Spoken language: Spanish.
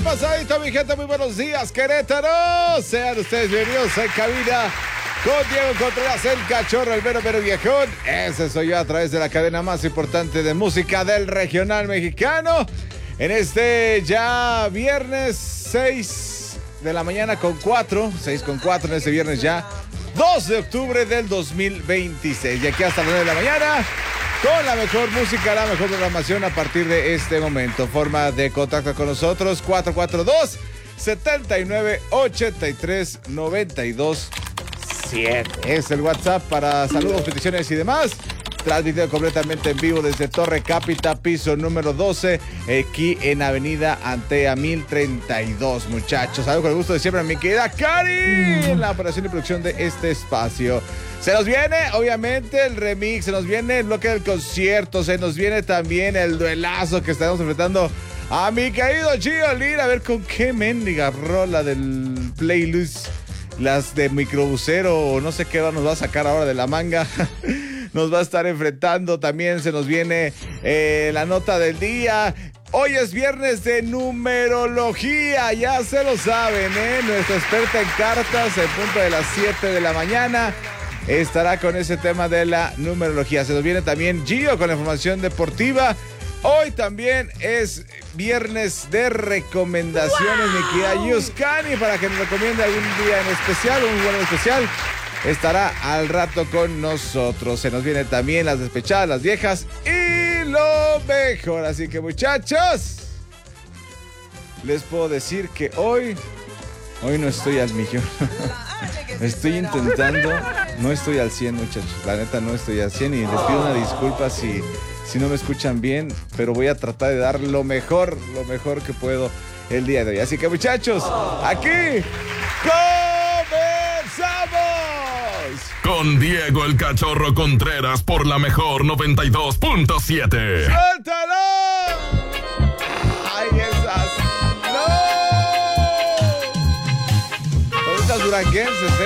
pasadito, mi gente? Muy buenos días, Querétaro. Sean ustedes bienvenidos en cabina con Diego Contreras, el cachorro, el mero viejón. Ese soy yo a través de la cadena más importante de música del regional mexicano. En este ya viernes 6 de la mañana con 4, 6 con 4 en este viernes ya 2 de octubre del 2026. Y aquí hasta las 9 de la mañana con la mejor música, la mejor programación a partir de este momento. Forma de contacto con nosotros 442-7983-927. Es el WhatsApp para saludos, peticiones y demás. Transmitido completamente en vivo desde Torre Cápita, piso número 12, aquí en Avenida Antea 1032, muchachos. Algo con el gusto de siempre, mi querida Cari, en la operación y producción de este espacio. Se nos viene, obviamente, el remix, se nos viene el bloque del concierto, se nos viene también el duelazo que estaremos enfrentando a mi querido Gio Lira. A ver con qué mendiga rola del playlist, las de microbusero o no sé qué nos va a sacar ahora de la manga. Nos va a estar enfrentando. También se nos viene la nota del día. Hoy es viernes de numerología, ya se lo saben, nuestra experta en cartas, en punto de las 7 de la mañana, estará con ese tema de la numerología. Se nos viene también Gio con la información deportiva. Hoy también es viernes de recomendaciones, mi querida Yuskani, para que nos recomiende algún día en especial, un lugar en especial. Estará al rato con nosotros. Se nos vienen también las despechadas, las viejas y lo mejor. Así que, muchachos, les puedo decir que hoy no estoy al millón. Estoy intentando, no estoy al 100, muchachos. La neta no estoy al 100 y les pido una disculpa si no me escuchan bien, pero voy a tratar de dar lo mejor que puedo el día de hoy. Así que, muchachos, aquí comenzamos con Diego el Cachorro Contreras por la mejor 92.7. ¡Suéltalo! ¡Ay, esas! ¡No! Son estas duranguenses,